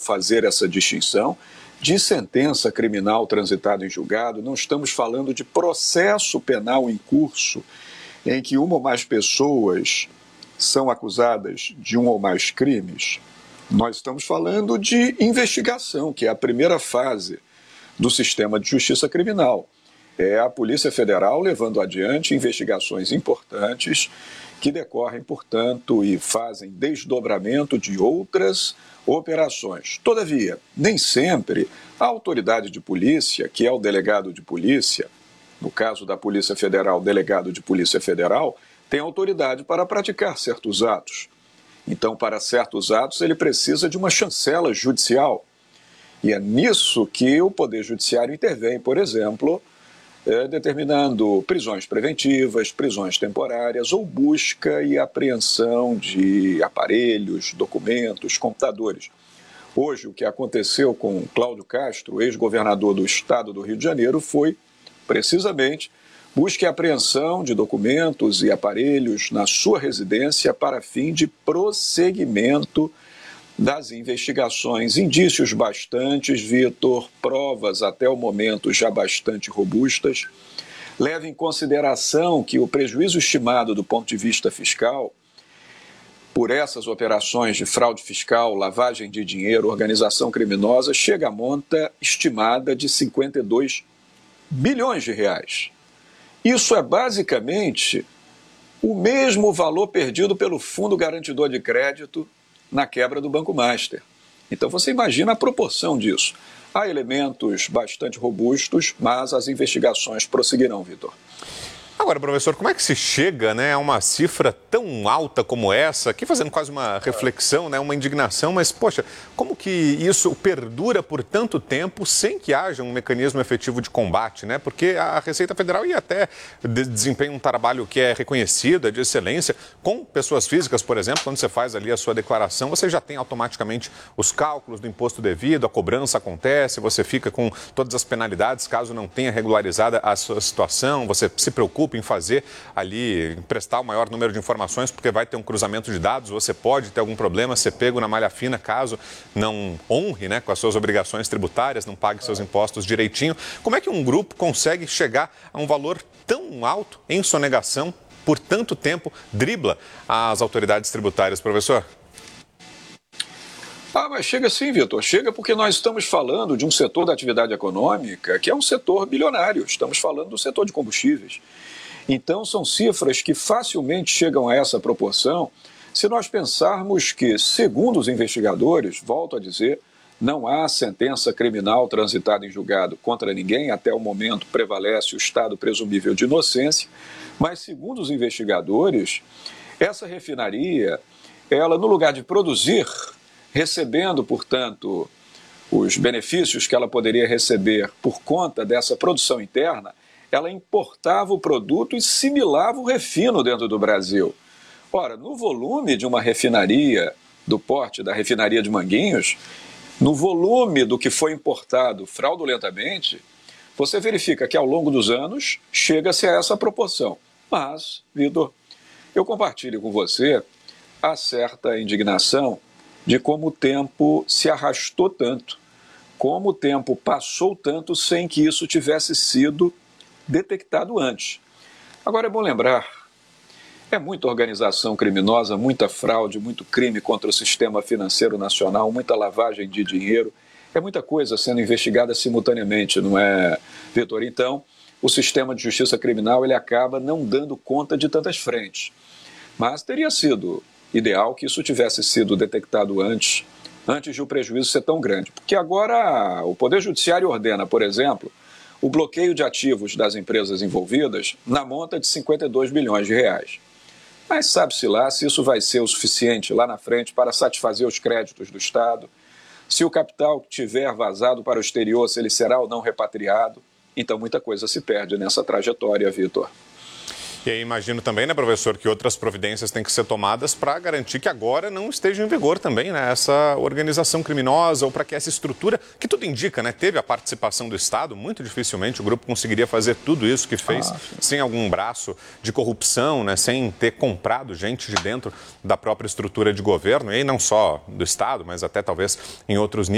fazer essa distinção de sentença criminal transitada em julgado. Não estamos falando de processo penal em curso, em que uma ou mais pessoas são acusadas de um ou mais crimes. Nós estamos falando de investigação, que é a primeira fase do sistema de justiça criminal. É a Polícia Federal levando adiante investigações importantes que decorrem, portanto, e fazem desdobramento de outras operações. Todavia, nem sempre a autoridade de polícia, que é o delegado de polícia, no caso da Polícia Federal, o delegado de Polícia Federal, tem autoridade para praticar certos atos. Então, para certos atos, ele precisa de uma chancela judicial. E é nisso que o Poder Judiciário intervém, por exemplo, determinando prisões preventivas, prisões temporárias ou busca e apreensão de aparelhos, documentos, computadores. Hoje, o que aconteceu com Cláudio Castro, ex-governador do estado do Rio de Janeiro, foi precisamente busca e apreensão de documentos e aparelhos na sua residência para fim de prosseguimento das investigações. Indícios bastantes, Vitor, provas até o momento já bastante robustas. Leva em consideração que o prejuízo estimado do ponto de vista fiscal por essas operações de fraude fiscal, lavagem de dinheiro, organização criminosa, chega à monta estimada de 52 bilhões de reais. Isso é basicamente o mesmo valor perdido pelo Fundo Garantidor de Crédito na quebra do Banco Master. Então você imagina a proporção disso. Há elementos bastante robustos, mas as investigações prosseguirão, Vitor. Agora, professor, como é que se chega, a uma cifra tão alta como essa, aqui fazendo quase uma reflexão, uma indignação, mas, poxa, como que isso perdura por tanto tempo sem que haja um mecanismo efetivo de combate, Porque a Receita Federal ia até desempenha um trabalho que é reconhecido, é de excelência, com pessoas físicas, por exemplo, quando você faz ali a sua declaração, você já tem automaticamente os cálculos do imposto devido, a cobrança acontece, você fica com todas as penalidades caso não tenha regularizada a sua situação, você se preocupa em fazer ali, prestar o maior número de informações, porque vai ter um cruzamento de dados, você pode ter algum problema, ser pego na malha fina, caso não honre, com as suas obrigações tributárias, não pague seus impostos direitinho. Como é que um grupo consegue chegar a um valor tão alto em sonegação, por tanto tempo, dribla as autoridades tributárias, professor? Mas chega sim, Vitor. Chega porque nós estamos falando de um setor da atividade econômica que é um setor bilionário. Estamos falando do setor de combustíveis. Então, são cifras que facilmente chegam a essa proporção se nós pensarmos que, segundo os investigadores, volto a dizer, não há sentença criminal transitada em julgado contra ninguém. Até o momento prevalece o estado presumível de inocência. Mas, segundo os investigadores, essa refinaria, ela, no lugar de produzir, recebendo, portanto, os benefícios que ela poderia receber por conta dessa produção interna, ela importava o produto e similava o refino dentro do Brasil. Ora, no volume de uma refinaria, do porte da refinaria de Manguinhos, no volume do que foi importado fraudulentamente, você verifica que ao longo dos anos chega-se a essa proporção. Mas, Vitor, eu compartilho com você a certa indignação de como o tempo se arrastou tanto, como o tempo passou tanto sem que isso tivesse sido detectado antes. Agora é bom lembrar, é muita organização criminosa, muita fraude, muito crime contra o sistema financeiro nacional, muita lavagem de dinheiro, é muita coisa sendo investigada simultaneamente, não é, Vitor? Então, o sistema de justiça criminal ele acaba não dando conta de tantas frentes. Mas teria sido ideal que isso tivesse sido detectado antes de o prejuízo ser tão grande. Porque agora o Poder Judiciário ordena, por exemplo, o bloqueio de ativos das empresas envolvidas na monta de 52 bilhões de reais. Mas sabe-se lá se isso vai ser o suficiente lá na frente para satisfazer os créditos do Estado, se o capital que tiver vazado para o exterior, se ele será ou não repatriado. Então muita coisa se perde nessa trajetória, Vitor. E aí imagino também, professor, que outras providências têm que ser tomadas para garantir que agora não esteja em vigor também, essa organização criminosa ou para que essa estrutura, que tudo indica, teve a participação do Estado, muito dificilmente o grupo conseguiria fazer tudo isso que fez sem algum braço de corrupção, sem ter comprado gente de dentro da própria estrutura de governo, e aí não só do Estado, mas até talvez em outros níveis.